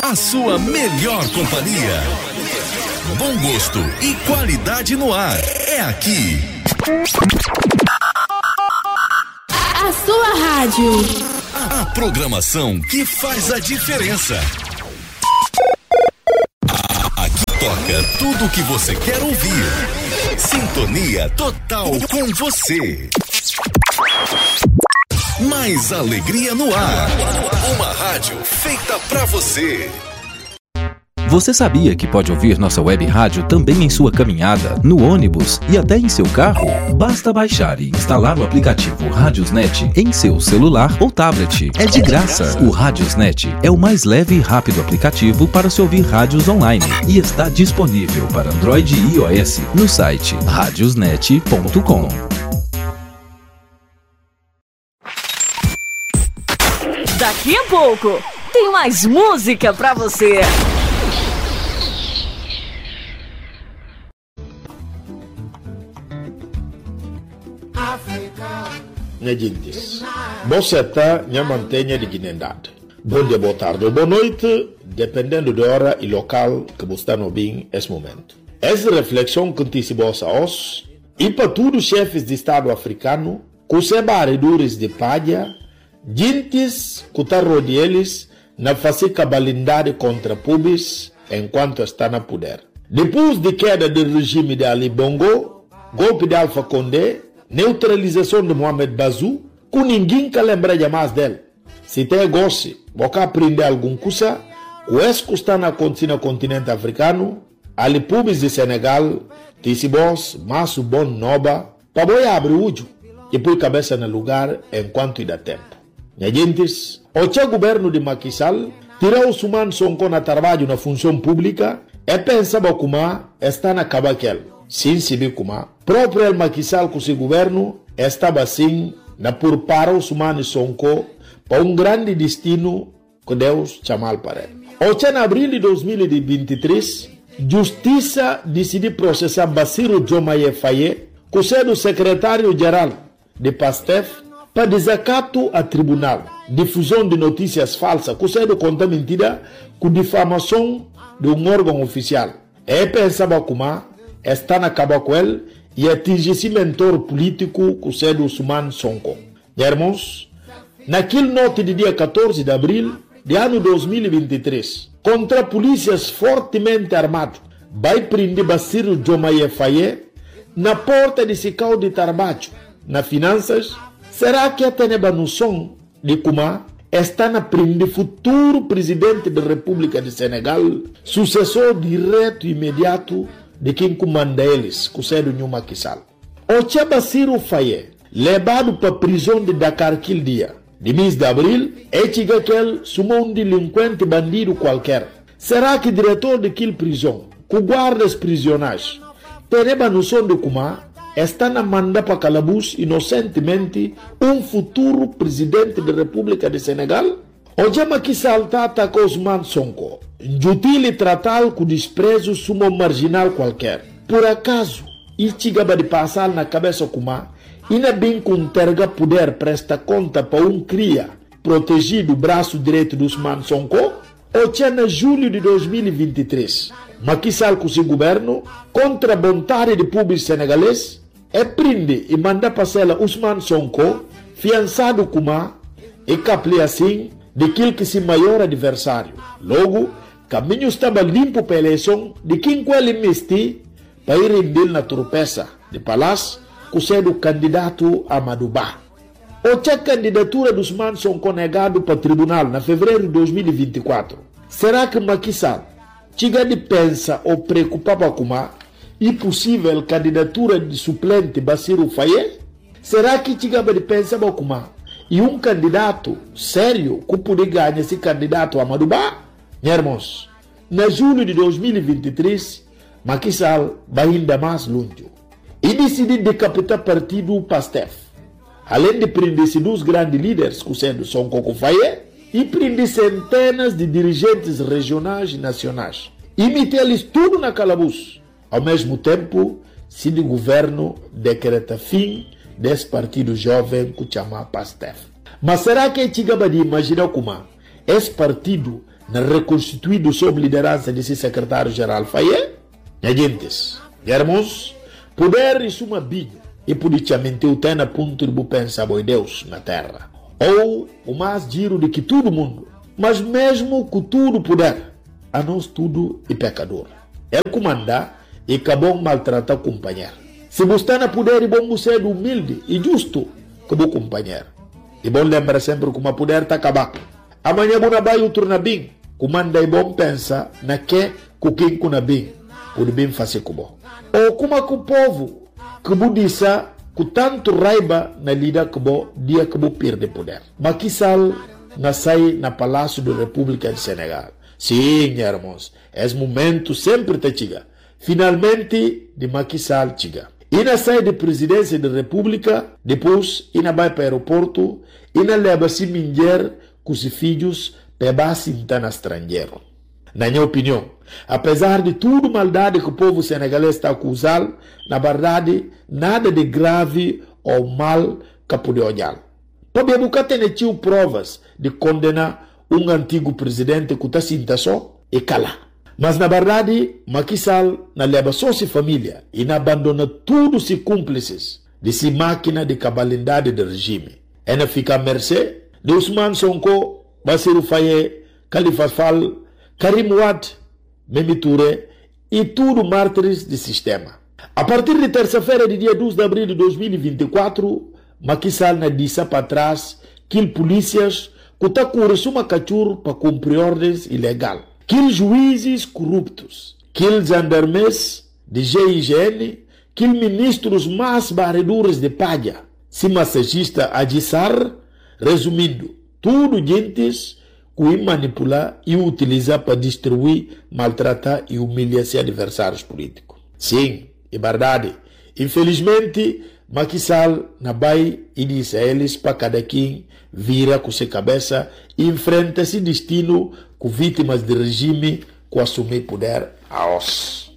a sua melhor companhia. Bom gosto e qualidade no ar. É aqui. A sua rádio. A programação que faz a diferença. Aqui toca tudo o que você quer ouvir. Sintonia total com você. Mais alegria no ar. Uma rádio feita pra você. Você sabia que pode ouvir nossa web rádio também em sua caminhada, no ônibus e até em seu carro? Basta baixar e instalar o aplicativo Radiosnet em seu celular ou tablet. É de graça. O Radiosnet é o mais leve e rápido aplicativo para se ouvir rádios online e está disponível para Android e iOS no site radiosnet.com. Daqui a pouco tem mais música pra você. Minha gente, você está minha mantenha de dignidade. Bom dia, boa tarde ou boa noite, dependendo da hora e local que você está no bem nesse momento. Essa reflexão que antecipa-se a nós e para todos os chefes de Estado africano, com os barredores de palha, gentes que estão rodeando eles na fazer cabalindade contra pubis enquanto está no poder. Depois de queda do regime de Ali Bongo, golpe de Alpha Condé, neutralização de Mohamed Bazoum, que ninguém que lembra mais dele. Se tem gosto, você aprender alguma coisa, o que está acontecendo no continente africano, ali pubis de Senegal, Tissibos, Masso Bon Noba, para boi abrir o olho e pôr cabeça no lugar enquanto dá tempo. Minha gente, o governo de Macky Sall tirou os humanos Sonko na trabalho na função pública e pensava como está na cabaquel. Sim, sabe como próprio Macky Sall com seu governo estava assim na por para os humanos Sonko para grande destino que Deus chamou para ele. Em abril de 2023, Justiça decidiu processar Bassirou Diomaye Faye, que é o secretário-geral de PASTEF, para desacato a tribunal, difusão de notícias falsas, que é do conta mentira, com difamação de órgão oficial. E pensava como está na caba com ele e atingir esse mentor político que é do Ousmane Sonko. Irmãos, naquele noite de dia 14 de abril de ano 2023, contra polícias fortemente armados, vai prender Bassirou Diomaye Faye na porta de Sicau de Tarbacho, na finanças. Será que a teneba noção de como está na prende futuro presidente da República de Senegal, sucessor direto e imediato de quem comanda eles, que é do Macky Sall? O Bassirou Faye, levado para a prisão de Dakar aquele dia, de mês de abril, é que ele sumou um delinquente bandido qualquer. Será que o diretor daquela prisão, que guarda os prisioneiros, teneba noção de como está na manda para calabouço inocentemente um futuro presidente da República de Senegal? O Macky Sall atacou Ousmane Sonko, injutil tratá-lo com desprezo sumo marginal qualquer. Por acaso, isso acaba de passar na cabeça como ainda bem que terga poder presta conta para cria protegido o braço direito do Ousmane Sonko? Ou em julho de 2023, Macky Sall com seu governo, contra a vontade de público senegalês, prende e manda passar Ousmane Sonko, fiançado como e capli assim daquele que se maior adversário. Logo, caminho estava limpo para a eleição de quem ele investi para ir render na tropeça de palácio, que é do candidato Amadou Ba. A candidatura do Ousmane Sonko negado para o tribunal na fevereiro de 2024. Será que Macky Sall chega de pensa ou preocupava com e possível candidatura de suplente Bassirou Faye? Será que chega de pensar como e um candidato sério que poderia ganhar esse candidato Amadou Ba? Irmãos, na julho de 2023, Macky Sall vai ainda mais longe e decidiu decapitar partido PASTEF. Além de prender dois grandes líderes, que são Sonko Faye, e prender centenas de dirigentes regionais e nacionais. E meter-lhes tudo na calabouço. Ao mesmo tempo, se o governo decreta fim desse partido jovem que chama PASTEF. Mas será que é chegava de imaginar como esse partido na reconstituído sob liderança de seu secretário-geral Faye, gentes, irmãos, poder e suma big e politicamente o tem a ponto de pensar boi Deus na terra. Ou o mais giro de que todo mundo, mas mesmo com tudo poder, a nós tudo é pecador. Ele comanda e acabou maltratar o companheiro. Se você na poder, é bom ser humilde e justo como o companheiro. E bom lembrar sempre que o poder está acabado. Amanhã você vai o turno bem. Comanda e bom pensa na que o quem kuna bem pode bem fazer com bom. Ou como o povo que você disse que tanto raiva na lida que bom dia que você perde poder. Mas que sal na sai na Palácio da República de Senegal. Sim, irmãos, esse momento sempre te chega. Finalmente, de Macky Sall chega. E na sai de presidência da República, depois, e na vai para o aeroporto, e na leva-se mulher com os filhos para base no estrangeiro. Na minha opinião, apesar de tudo maldade que o povo senegalês está acusando, na verdade, nada de grave ou mal que pode olhar. Para buscar ter provas de condenar um antigo presidente que está sinta só e cala. Mas na verdade, Macky Sall na leva só sua família e na abandona todos os cúmplices de sua máquina de cabalidade do regime. Ela fica à mercê de Ousmane Sonko, Bassirou Faye, Khalifa Sall, Karim Wade, Mimi Touré e tudo mártires do sistema. A partir de terça-feira, de dia 12 de abril de 2024, Macky Sall na disse para trás que polícias que está com uma cachorro para cumprir ordens ilegais. Que juízes corruptos, que gendarmes de GIGN, que ministros mais barredores de palha, se massagista Adissar, resumindo, tudo gentes que manipular e utilizar para destruir, maltratar e humilhar seus adversários políticos. Sim, é verdade. Infelizmente, Macky Sall na vai e diz a eles para cada quem vira com sua cabeça e enfrenta esse destino com vítimas do regime que assumir poder a os.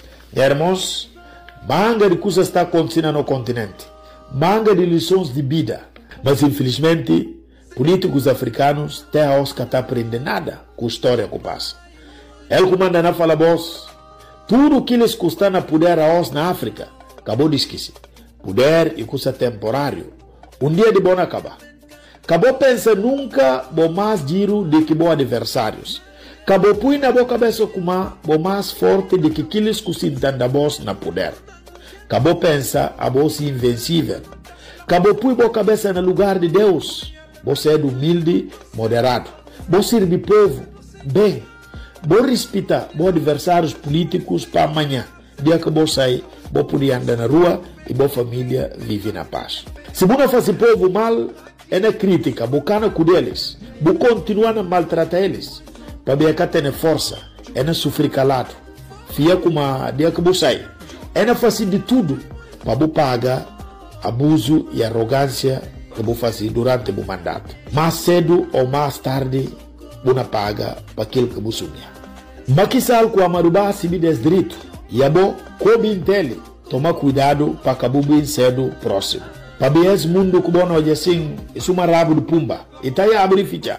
Irmãos, manga de coisas está acontecendo no continente, manga de lições de vida, mas infelizmente políticos africanos até a os que não aprendem nada com a história que passa. Ele comanda na fala boss, tudo o que eles custam a poder a os na África, acabou de esquecer. Poder e custa temporário. Dia de bom acabar. Acabou pensa nunca bom mais giro de que bom adversários. Acabou põe na boa cabeça como bom mais forte de que aqueles que se entendem boss na poder. Acabou pensa a boss invencível. Acabou põe boa cabeça no lugar de Deus. Você é humilde, moderado. Você serve povo, bem. Você respeita bom adversários políticos para amanhã. Dia que você sair, você pode andar na rua e boa família vive na paz. Se você faz povo mal, é na crítica, bocana com eles, você continua a maltratar eles, para ver que tem força, é na sofrer calado, fia como a dia que você sai, é na fazer de tudo, para você pagar abuso e arrogância que você faz durante o mandato. Mais cedo ou mais tarde, você paga para aquilo que você sonha. Macky Sall com a Marubá se me desdireito, e a bom, como entende, toma cuidado para que bem cedo próximo. Para ver esse mundo que bom hoje assim, isso é uma rabo de pumba. E tá aí a abrir ficha.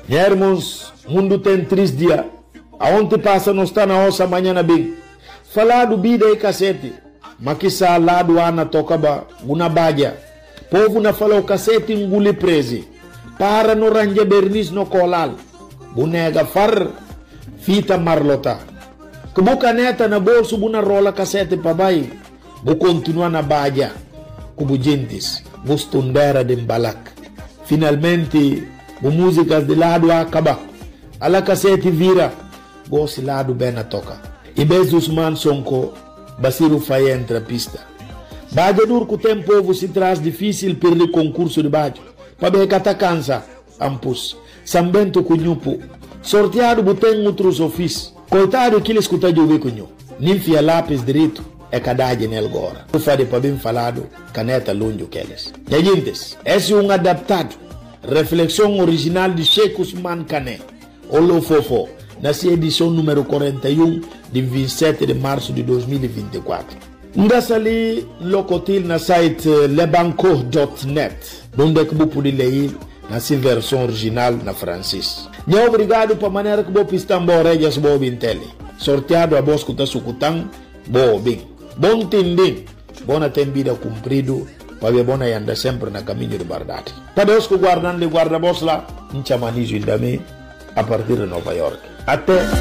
Irmãos, o mundo tem 3 dias. Aonde passa não está na ossa amanhã na bem. Falar do vida e cacete. Macky Sall lá do Ana tocaba, uma badia. Povo na fala o cacete engole prese. Para no range bernis no colal. Bonega far, fita marlota. Que boca neta na bolso, buna rola cacete para baixo. Vou continuar na badia, como gentes, vou estudar de embalak. Finalmente, vou músicas de lado a acabar. A la cassete vira, vou se lado bem na toca. E beijo Ousmane Sonko, Bassirou Faye entra a pista. Badia duro que o tempo se traz difícil perder concurso de badia. Para ver que tá cansa, ampus. Sambento cunhupo. Sorteado botem outros ofícios. Coitado que ele escuta de ouvir cunhu. Ninfia lápis direito. É cadade nele agora. Eu falei para bem falado, caneta longe que eles. Gente, esse é um adaptado. Reflexão original de Sheikh Ousmane Kane. Olo Fofo, nessa edição número 41 de 27 de março de 2024. Ndassa ali locotil na site lebanco.net, onde é que você pode ler nessa versão original na francês. Não obrigado para maneira que vou pistar borejas bo bintele. Sorteado a bosco ta sucutang bo big. Bom tinding. Bona tem vida cumprido. Para ver bona anda sempre na caminho de verdade. Para Deus que guardando guarda-bos lá. Em chamanizo indame a partir de Nova York. Até